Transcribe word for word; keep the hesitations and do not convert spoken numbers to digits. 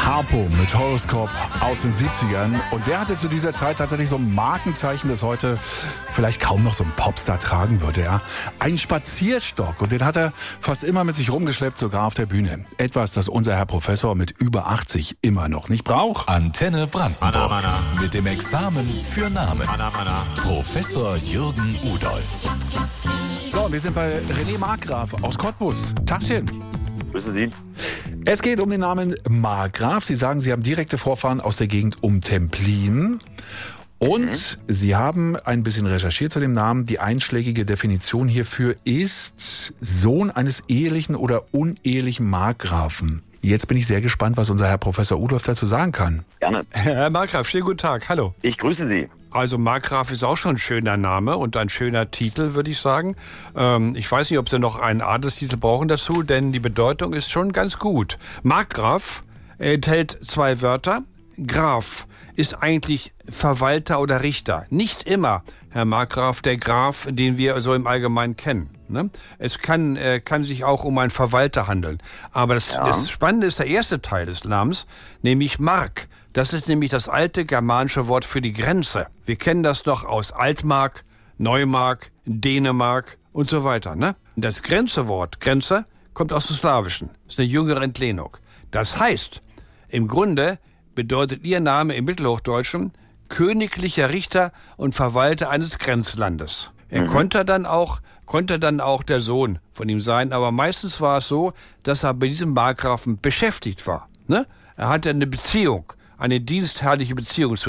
Harpo mit Horoskop aus den siebzigern. Und der hatte zu dieser Zeit tatsächlich so ein Markenzeichen, das heute vielleicht kaum noch so ein Popstar tragen würde. Ja? Ein Spazierstock. Und den hat er fast immer mit sich rumgeschleppt, sogar auf der Bühne. Etwas, das unser Herr Professor mit über achtzig immer noch nicht braucht. Antenne Brandenburg. Anna, Anna. Mit dem Examen für Namen. Anna, Anna. Professor Jürgen Udolf. So, wir sind bei René Markgraf aus Cottbus. Tachchen. Grüße Sie. Es geht um den Namen Markgraf. Sie sagen, Sie haben direkte Vorfahren aus der Gegend um Templin. Und mhm. Sie haben ein bisschen recherchiert zu dem Namen. Die einschlägige Definition hierfür ist Sohn eines ehelichen oder unehelichen Markgrafen. Jetzt bin ich sehr gespannt, was unser Herr Professor Udolf dazu sagen kann. Gerne. Herr Markgraf, schönen guten Tag. Hallo. Ich grüße Sie. Also Markgraf ist auch schon ein schöner Name und ein schöner Titel, würde ich sagen. Ähm, ich weiß nicht, ob Sie noch einen Adelstitel brauchen dazu, denn die Bedeutung ist schon ganz gut. Markgraf enthält zwei Wörter. Graf ist eigentlich Verwalter oder Richter. Nicht immer, Herr Markgraf, der Graf, den wir so im Allgemeinen kennen. Ne? Es kann, äh, kann sich auch um einen Verwalter handeln. Aber das, Ja. das Spannende ist der erste Teil des Namens, nämlich Mark. Das ist nämlich das alte germanische Wort für die Grenze. Wir kennen das noch aus Altmark, Neumark, Dänemark und so weiter. Ne? Das Grenzewort, Grenze, kommt aus dem Slawischen. Das ist eine jüngere Entlehnung. Das heißt, im Grunde bedeutet Ihr Name im Mittelhochdeutschen königlicher Richter und Verwalter eines Grenzlandes. Er Mhm. konnte dann auch, konnte dann auch der Sohn von ihm sein, aber meistens war es so, dass er bei diesem Markgrafen beschäftigt war. Ne? Er hatte eine Beziehung, eine dienstherrliche Beziehung zu